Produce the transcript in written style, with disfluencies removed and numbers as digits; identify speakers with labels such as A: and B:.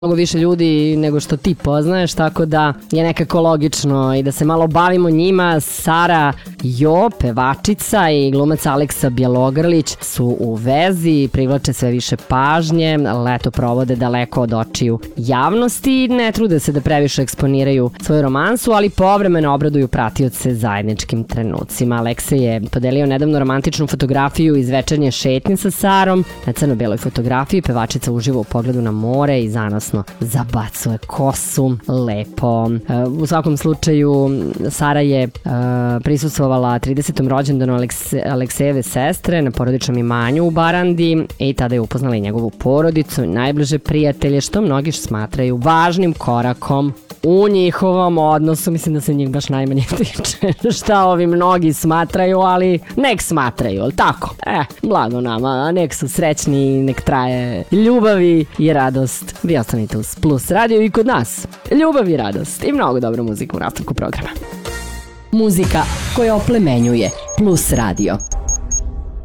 A: mnogo više ljudi nego što ti poznaješ, tako da je nekako logično i da se malo bavimo njima. Sara Jo, pevačica, i glumac Aleksa Bjelogrlić su u vezi, privlače sve više pažnje, leto provode daleko od očiju javnosti, ne trude se da previše eksponiraju svoju romansu, ali povremeno obraduju pratioce zajedničkim trenucima. Aleksa je podelio nedavno romantičnu fotografiju iz večernje šetnje sa Sarom. Na crno-beloj fotografiji pevačica uživa u pogledu na more i zanosno zabacuje kosu. Lepo. U svakom slučaju, Sara je prisustvovala 30. rođendanu Aleksejeve sestre na porodičnom imanju u Barandi i tada je upoznala i njegovu porodicu i najbliže prijatelje, što mnogi smatraju važnim korakom u njihovom odnosu. Mislim da se njih baš najmanje tiče šta ovi mnogi smatraju, ali nek smatraju, ali tako? Blago nama, nek su srećni, nek traje ljubavi i radost. Vi ostanite uz Plus radio i kod nas. Ljubav i radost i mnogo dobra muzika u nastavku programa.
B: Muzika koja oplemenjuje. Plus radio.